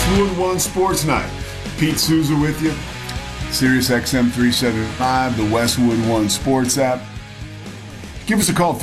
Westwood One Sports Night. Pete Souza with you. Sirius XM 375, the Westwood One Sports app. Give us a call,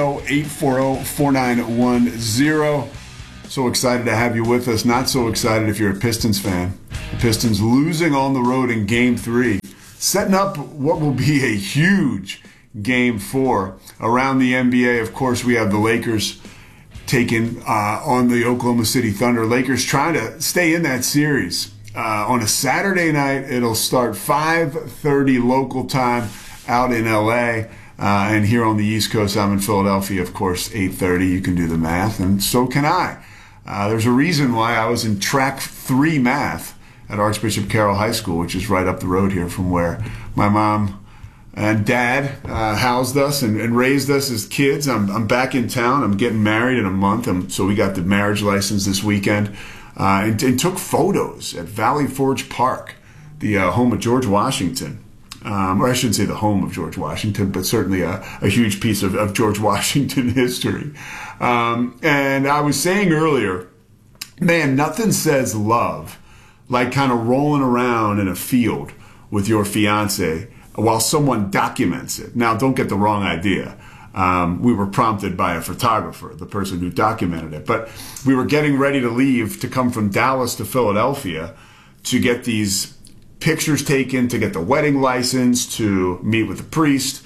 310-840-4910. So excited to have you with us. Not so excited if you're a Pistons fan. The Pistons losing on the road in Game 3. Setting up what will be a huge Game 4. Around the NBA, of course, we have the Lakers taking on the Oklahoma City Thunder. Lakers trying to stay in that series. On a Saturday night, it'll start 5:30 local time out in LA. And here on the East Coast, I'm in Philadelphia, of course, 8:30. You can do the math, and so can I. There's a reason why I was in track 3 math at Archbishop Carroll High School, which is right up the road here from where my mom and dad housed us and raised us as kids. I'm back in town. I'm getting married in a month, so we got the marriage license this weekend. And took photos at Valley Forge Park, the home of George Washington. Or I shouldn't say the home of George Washington, but certainly a huge piece of George Washington history. And I was saying earlier, man, nothing says love like kind of rolling around in a field with your fiance while someone documents it. Now, don't get the wrong idea. We were prompted by a photographer, the person who documented it. But we were getting ready to leave to come from Dallas to Philadelphia to get these pictures taken, to get the wedding license, to meet with the priest.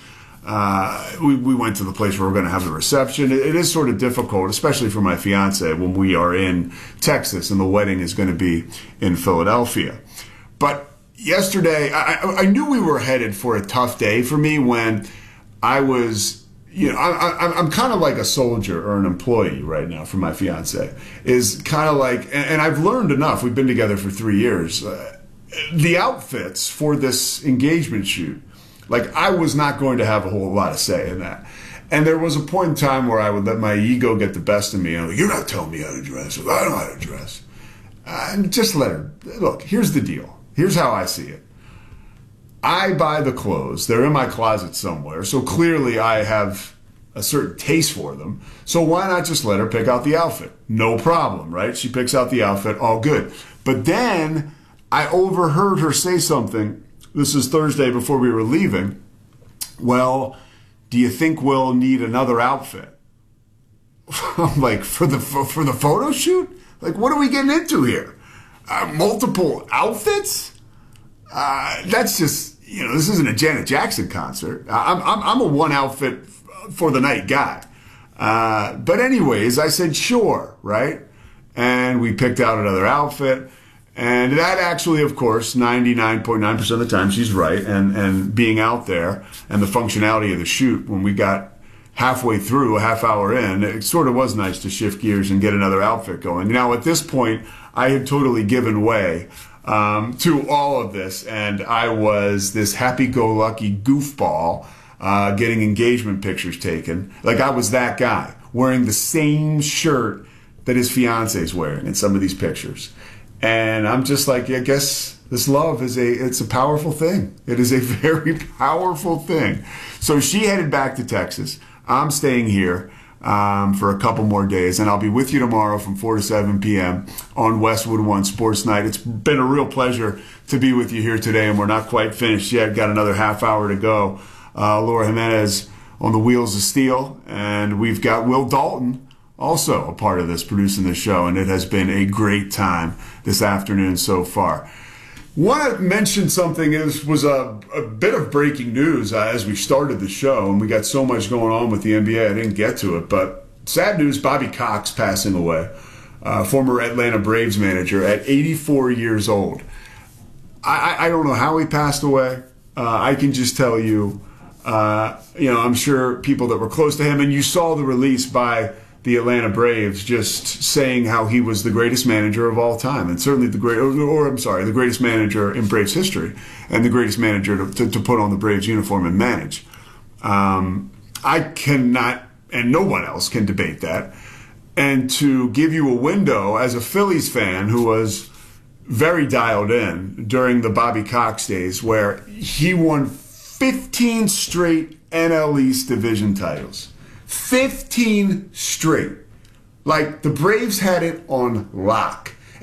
We went to the place where we're going to have the reception. It is sort of difficult, especially for my fiance, when we are in Texas and the wedding is going to be in Philadelphia. But yesterday, I knew we were headed for a tough day for me when I was... You know, I'm kind of like a soldier or an employee right now for my fiance. Is kind of like, and I've learned enough. We've been together for 3 years. The outfits for this engagement shoot, like I was not going to have a whole lot of say in that. And there was a point in time where I would let my ego get the best of me. I'm like, you're not telling me how to dress. I don't know how to dress. And just let her. Look, here's the deal. Here's how I see it. I buy the clothes. They're in my closet somewhere. So clearly I have a certain taste for them. So why not just let her pick out the outfit? No problem, right? She picks out the outfit, all good. But then I overheard her say something. This is Thursday before we were leaving. Well, do you think we'll need another outfit? I'm like, for the photo shoot? Like, what are we getting into here? Multiple outfits? That's just, you know, this isn't a Janet Jackson concert. I'm a one outfit for the night guy. But anyways, I said, sure, right? And we picked out another outfit. And that actually, of course, 99.9% of the time, she's right. And being out there and the functionality of the shoot, when we got halfway through, a half hour in, it sort of was nice to shift gears and get another outfit going. Now, at this point, I had totally given way to all of this, and I was this happy-go-lucky goofball getting engagement pictures taken. Like I was that guy, wearing the same shirt that his fiance is wearing in some of these pictures. And I'm just like, I guess this love it's a powerful thing. It is a very powerful thing. So she headed back to Texas. I'm staying here for a couple more days, and I'll be with you tomorrow from 4 to 7 p.m. on Westwood One Sports Night. It's been a real pleasure to be with you here today, and we're not quite finished yet. Got another half hour to go. Laura Jimenez on the wheels of steel, and we've got Will Dalton also a part of this, producing the show, and it has been a great time this afternoon so far. Want to mention something. Was a bit of breaking news as we started the show, and we got so much going on with the NBA, I didn't get to it. But sad news, Bobby Cox passing away, former Atlanta Braves manager at 84 years old. I don't know how he passed away. I can just tell you, I'm sure people that were close to him, and you saw the release by the Atlanta Braves just saying how he was the greatest manager of all time, and certainly the greatest manager in Braves history, and the greatest manager to put on the Braves uniform and manage. I cannot, and no one else can debate that. And to give you a window as a Phillies fan who was very dialed in during the Bobby Cox days, where he won 15 straight NL East division titles. 15 straight. Like, the Braves had it on lock.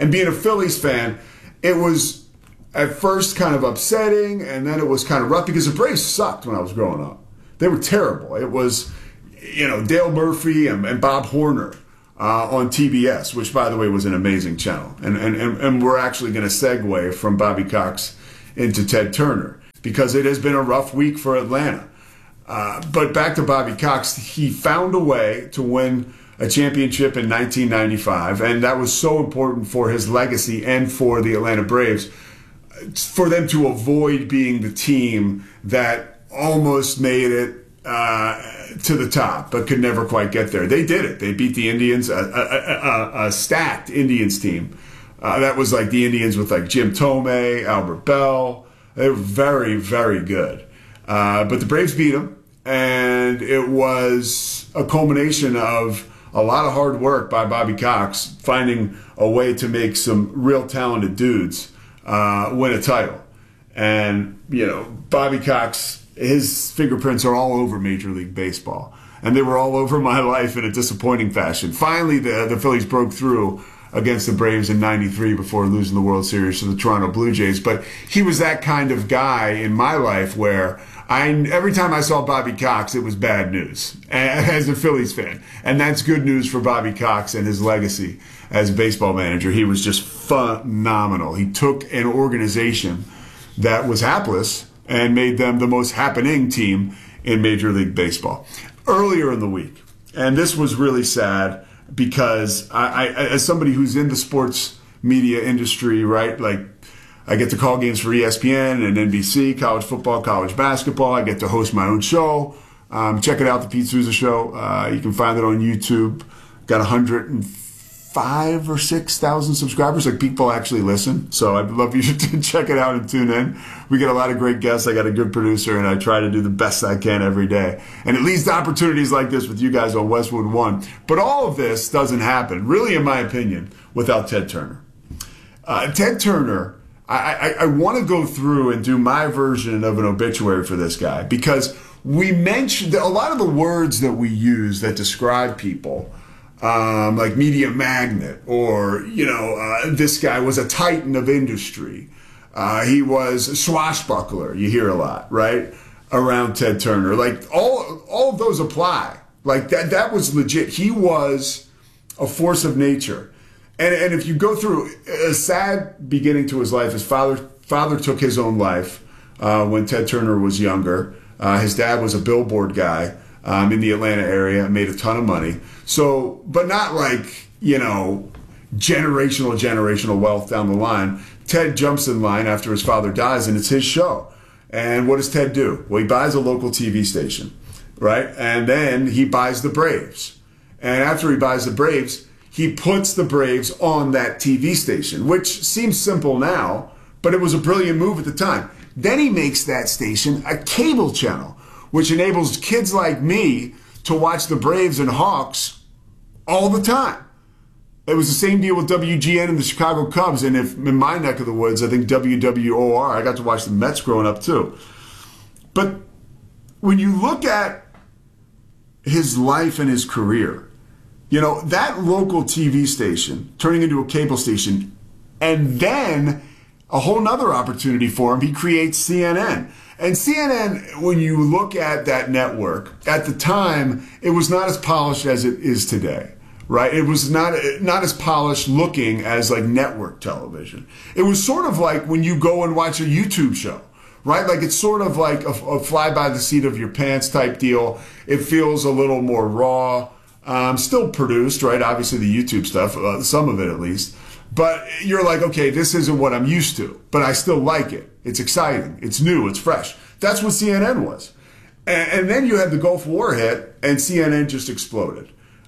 And being a Phillies fan, it was at first kind of upsetting, and then it was kind of rough because the Braves sucked when I was growing up. They were terrible. It was, Dale Murphy and Bob Horner on TBS, which, by the way, was an amazing channel. And we're actually going to segue from Bobby Cox into Ted Turner because it has been a rough week for Atlanta. But back to Bobby Cox, he found a way to win a championship in 1995, and that was so important for his legacy and for the Atlanta Braves, for them to avoid being the team that almost made it to the top, but could never quite get there. They did it. They beat the Indians, a stacked Indians team. That was like the Indians with like Jim Tomei, Albert Bell. They were very, very good. But the Braves beat them, and it was a culmination of a lot of hard work by Bobby Cox, finding a way to make some real talented dudes win a title. And, Bobby Cox, his fingerprints are all over Major League Baseball. And they were all over my life in a disappointing fashion. Finally, the Phillies broke through against the Braves in '93 before losing the World Series to the Toronto Blue Jays. But he was that kind of guy in my life where every time I saw Bobby Cox, it was bad news as a Phillies fan. And that's good news for Bobby Cox and his legacy as a baseball manager. He was just phenomenal. He took an organization that was hapless and made them the most happening team in Major League Baseball. Earlier in the week, and this was really sad because I as somebody who's in the sports media industry, right, like I get to call games for ESPN and NBC, college football, college basketball. I get to host my own show. Check it out, The Pete Souza Show. You can find it on YouTube. Got 105 or 6,000 subscribers. Like, people actually listen. So I'd love you to check it out and tune in. We get a lot of great guests. I got a good producer, and I try to do the best I can every day. And it leads to opportunities like this with you guys on Westwood One. But all of this doesn't happen, really, in my opinion, without Ted Turner. Ted Turner, I want to go through and do my version of an obituary for this guy, because we mentioned a lot of the words that we use that describe people, like media magnet, or, this guy was a titan of industry. He was a swashbuckler. You hear a lot, right, around Ted Turner. Like, all of those apply. Like, that was legit. He was a force of nature. And if you go through a sad beginning to his life, his father took his own life when Ted Turner was younger. His dad was a billboard guy in the Atlanta area, made a ton of money. So, but not like, generational wealth down the line. Ted jumps in line after his father dies, and it's his show. And what does Ted do? Well, he buys a local TV station, right? And then he buys the Braves. And after he buys the Braves, he puts the Braves on that TV station, which seems simple now, but it was a brilliant move at the time. Then he makes that station a cable channel, which enables kids like me to watch the Braves and Hawks all the time. It was the same deal with WGN and the Chicago Cubs, and if in my neck of the woods, I think WWOR, I got to watch the Mets growing up too. But when you look at his life and his career, that local TV station turning into a cable station, and then a whole nother opportunity for him, he creates CNN. And CNN, when you look at that network, at the time, it was not as polished as it is today, right? It was not as polished looking as like network television. It was sort of like when you go and watch a YouTube show, right? Like, it's sort of like a fly by the seat of your pants type deal. It feels a little more raw. Still produced, right? Obviously the YouTube stuff, some of it at least. But you're like, okay, this isn't what I'm used to, but I still like it. It's exciting. It's new. It's fresh. That's what CNN was. And then you had the Gulf War hit, and CNN just exploded.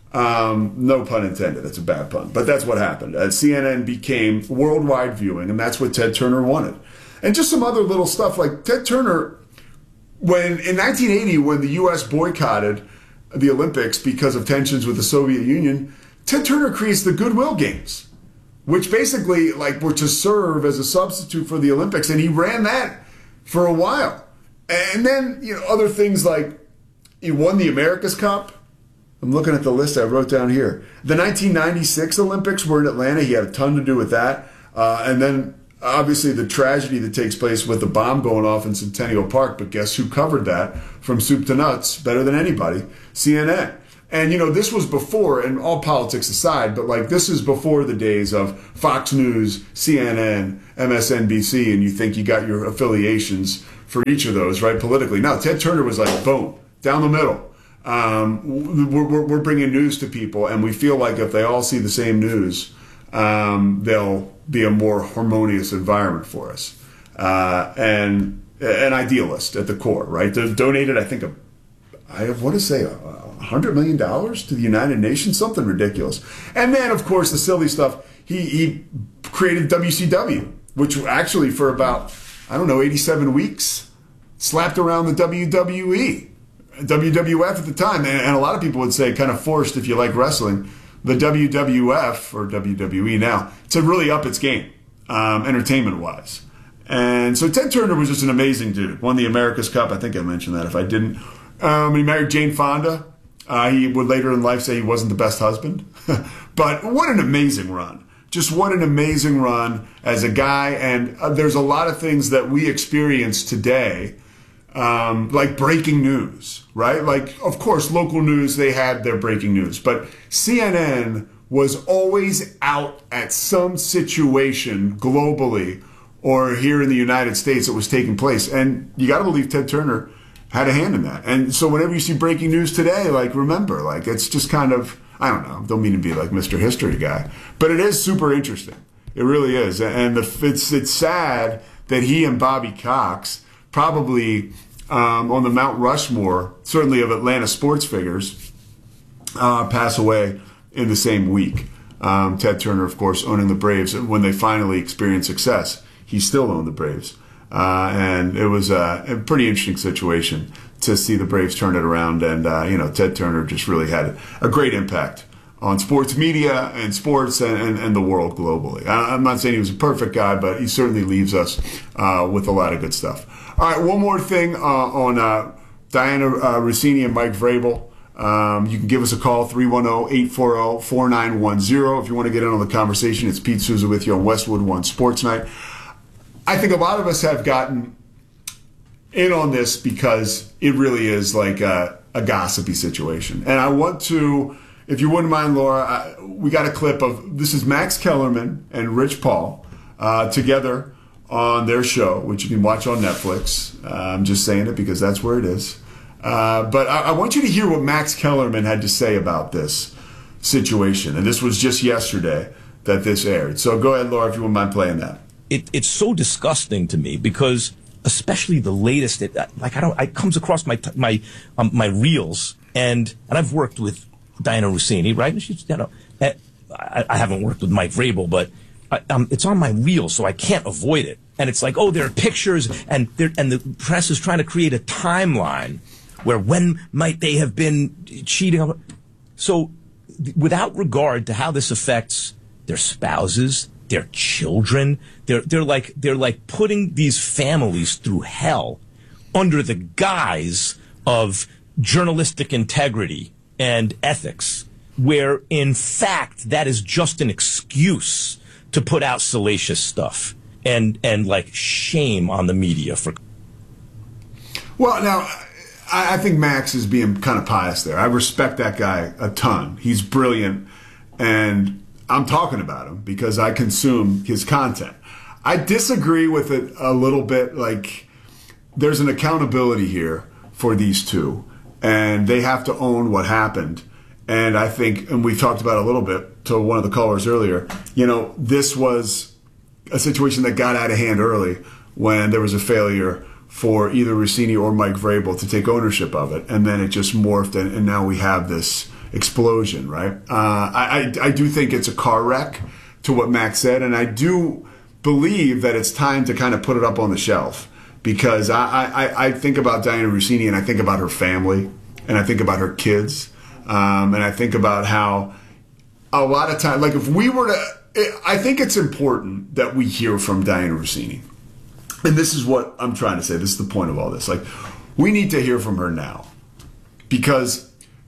No pun intended. That's a bad pun. But that's what happened. CNN became worldwide viewing, and that's what Ted Turner wanted. And just some other little stuff, like Ted Turner, in 1980, when the U.S. boycotted the Olympics because of tensions with the Soviet Union, Ted Turner creates the Goodwill Games, which basically were to serve as a substitute for the Olympics, and he ran that for a while. And then other things like he won the America's Cup, I'm looking at the list I wrote down here. The 1996 Olympics were in Atlanta. He had a ton to do with that. And then, obviously, the tragedy that takes place with the bomb going off in Centennial Park. But guess who covered that from soup to nuts better than anybody? CNN. And, this was before, and all politics aside, but like this is before the days of Fox News, CNN, MSNBC, and you think you got your affiliations for each of those, right, politically. No, Ted Turner was like, boom, down the middle. We're bringing news to people, and we feel like if they all see the same news, they'll be a more harmonious environment for us. And an idealist at the core, right? They've donated, I think, I want to say $100 million to the United Nations, something ridiculous. And then, of course, the silly stuff, he created WCW, which actually for about, 87 weeks, slapped around the WWE. WWF at the time, and a lot of people would say kind of forced if you like wrestling, the WWF, or WWE now, to really up its game, entertainment-wise. And so Ted Turner was just an amazing dude. Won the America's Cup. I think I mentioned that if I didn't. He married Jane Fonda. He would later in life say he wasn't the best husband. But what an amazing run. Just what an amazing run as a guy. And there's a lot of things that we experience today, like breaking news, right? Like, of course, local news, they had their breaking news. But CNN was always out at some situation globally or here in the United States that was taking place. And you got to believe Ted Turner had a hand in that. And so whenever you see breaking news today, like, remember, like, it's just kind of, I don't mean to be like Mr. History guy, but it is super interesting. It really is. And it's sad that he and Bobby Cox probably on the Mount Rushmore, certainly of Atlanta sports figures, pass away in the same week. Ted Turner, of course, owning the Braves. When they finally experienced success, he still owned the Braves. And it was a pretty interesting situation to see the Braves turn it around. And, Ted Turner just really had a great impact on sports media and sports and the world globally. I'm not saying he was a perfect guy, but he certainly leaves us with a lot of good stuff. All right, one more thing on Dianna Russini and Mike Vrabel. You can give us a call, 310-840-4910. If you want to get in on the conversation, it's Pete Souza with you on Westwood One Sports Night. I think a lot of us have gotten in on this because it really is like a gossipy situation. And I want to, if you wouldn't mind, Laura, we got a clip of, this is Max Kellerman and Rich Paul together on their show, which you can watch on Netflix. I'm just saying it because that's where it is. But I want you to hear what Max Kellerman had to say about this situation. And this was just yesterday that this aired. So go ahead, Laura, if you wouldn't mind playing that. It's so disgusting to me because, especially the latest, it comes across my reels, and I've worked with Dianna Russini, right? She's, I haven't worked with Mike Vrabel, but it's on my reels, so I can't avoid it. And it's like, oh, there are pictures, and the press is trying to create a timeline where when might they have been cheating on. So, without regard to how this affects their spouses, their children, they're like putting these families through hell under the guise of journalistic integrity and ethics, where in fact that is just an excuse to put out salacious stuff and like shame on the media for. Well, now I think Max is being kind of pious there. I respect that guy a ton. He's brilliant, and I'm talking about him because I consume his content. I disagree with it a little bit. Like, there's an accountability here for these two, and they have to own what happened. And I think, and we talked about it a little bit to one of the callers earlier, this was a situation that got out of hand early when there was a failure for either Russini or Mike Vrabel to take ownership of it. And then it just morphed, and now we have this explosion, right? I do think it's a car wreck to what Max said, and I do believe that it's time to kind of put it up on the shelf because I think about Dianna Russini and I think about her family and I think about her kids and I think about how a lot of time, like if we were to, I think it's important that we hear from Dianna Russini. And this is what I'm trying to say. This is the point of all this. Like, we need to hear from her now because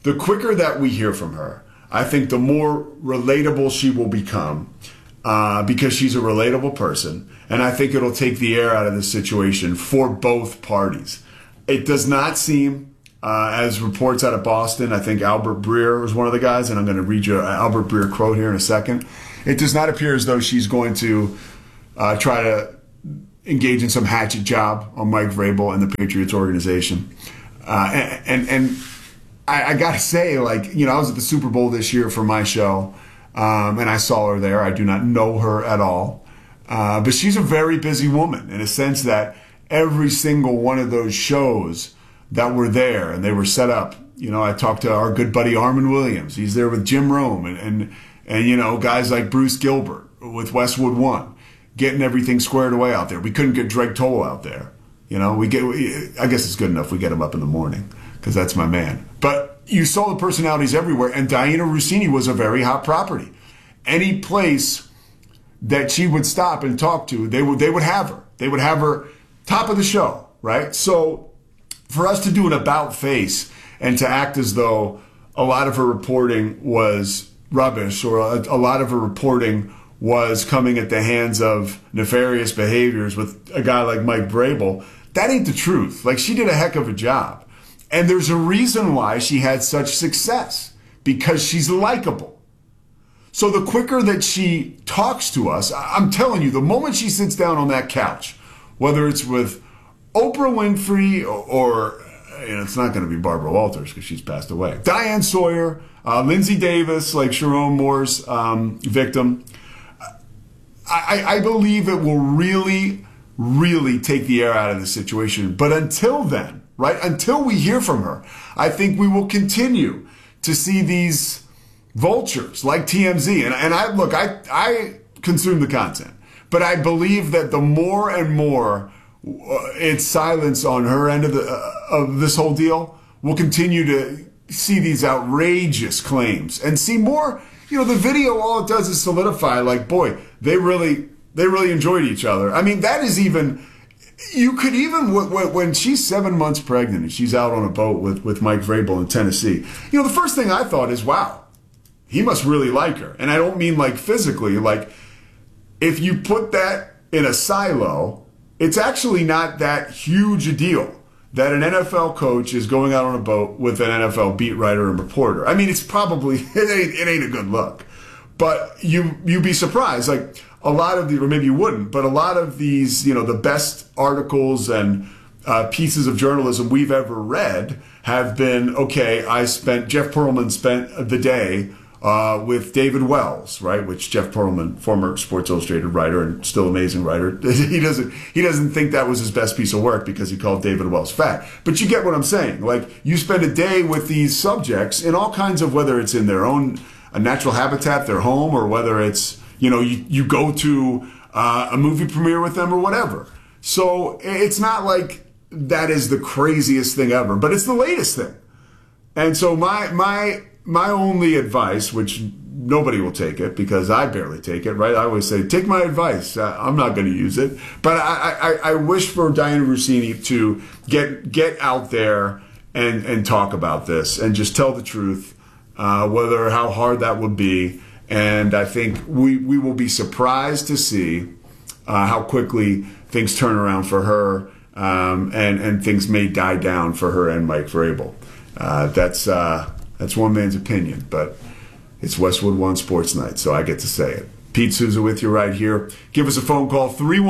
the quicker that we hear from her, I think the more relatable she will become because she's a relatable person. And I think it'll take the air out of this situation for both parties. It does not seem, as reports out of Boston, I think Albert Breer was one of the guys, and I'm going to read you an Albert Breer quote here in a second. It does not appear as though she's going to try to engage in some hatchet job on Mike Vrabel and the Patriots organization. And I got to say, like, you know, I was at the Super Bowl this year for my show, and I saw her there. I do not know her at all. But she's a very busy woman in a sense that every single one of those shows that were there and they were set up, you know, I talked to our good buddy Armin Williams. He's there with Jim Rome and you know, guys like Bruce Gilbert with Westwood One, getting everything squared away out there. We couldn't get Dreg Toll out there. You know, I guess it's good enough we get him up in the morning because that's my man. But you saw the personalities everywhere, and Diana Russini was a very hot property. Any place that she would stop and talk to, they would have her. They would have her top of the show, right? So for us to do an about face and to act as though a lot of her reporting was rubbish or a lot of her reporting was coming at the hands of nefarious behaviors with a guy like Mike Vrabel, that ain't the truth. Like, she did a heck of a job. And there's a reason why she had such success, because she's likable. So the quicker that she talks to us, I'm telling you, the moment she sits down on that couch, whether it's with Oprah Winfrey or you know, it's not going to be Barbara Walters because she's passed away, Diane Sawyer, Lindsay Davis, like Sharon Moore's victim, I believe it will really, really take the air out of the situation. But until then, right, until we hear from her, I think we will continue to see these vultures like TMZ. And I consume the content, but I believe that the more and more it's silence on her end of this whole deal, we'll continue to see these outrageous claims and see more. You know, the video, all it does is solidify, like, boy, they really enjoyed each other. I mean, that is even, you could even, when she's 7 months pregnant and she's out on a boat with Mike Vrabel in Tennessee, you know, the first thing I thought is, wow, he must really like her. And I don't mean like physically, like if you put that in a silo, it's actually not that huge a deal that an NFL coach is going out on a boat with an NFL beat writer and reporter. I mean, it's probably, it ain't a good look. But you'd be surprised. Like, a lot of the, or maybe you wouldn't, but a lot of these, you know, the best articles and pieces of journalism we've ever read have been, okay, Jeff Pearlman spent the day with David Wells, right? Which Jeff Pearlman, former Sports Illustrated writer and still amazing writer, he doesn't think that was his best piece of work because he called David Wells fat. But you get what I'm saying. Like, you spend a day with these subjects in all kinds of, whether it's in their own natural habitat, their home, or whether it's, you know, you go to a movie premiere with them or whatever. So it's not like that is the craziest thing ever, but it's the latest thing. And so my only advice, which nobody will take it because I barely take it, right? I always say, take my advice. I'm not going to use it. But I wish for Diana Russini to get out there and talk about this and just tell the truth, how hard that would be. And I think we will be surprised to see how quickly things turn around for her, and things may die down for her and Mike Vrabel. That's one man's opinion, but it's Westwood One Sports Night, so I get to say it. Pete Souza with you right here. Give us a phone call,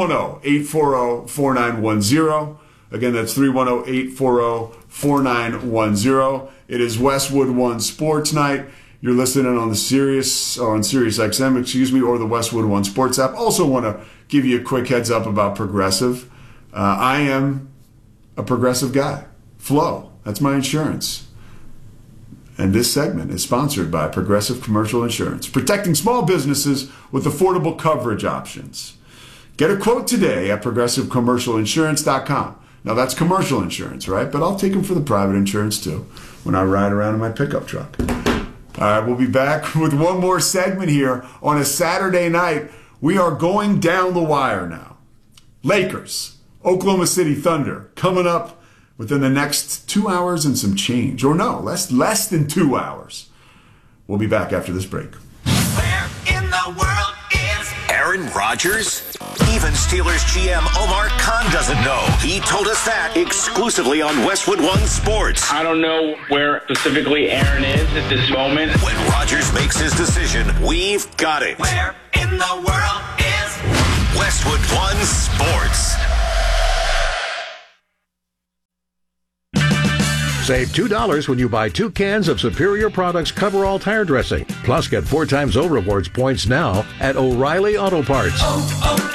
310-840-4910. Again, that's 310-840-4910. It is Westwood One Sports Night. You're listening on Sirius XM, or the Westwood One Sports app. Also want to give you a quick heads up about Progressive. I am a Progressive guy. Flo, that's my insurance. And this segment is sponsored by Progressive Commercial Insurance, protecting small businesses with affordable coverage options. Get a quote today at progressivecommercialinsurance.com. Now, that's commercial insurance, right? But I'll take them for the private insurance, too, when I ride around in my pickup truck. All right, we'll be back with one more segment here on a Saturday night. We are going down the wire now. Lakers, Oklahoma City Thunder, coming up within the next 2 hours and some change. Or no, less than 2 hours. We'll be back after this break. Where in the world is Aaron Rodgers? Even Steelers GM Omar Khan doesn't know. He told us that exclusively on Westwood One Sports. I don't know where specifically Aaron is at this moment. When Rodgers makes his decision, we've got it. where in the world is Westwood One Sports. Save $2 when you buy 2 cans of Superior Products Coverall Tire Dressing. Plus, get 4 times O Rewards points now at O'Reilly Auto Parts.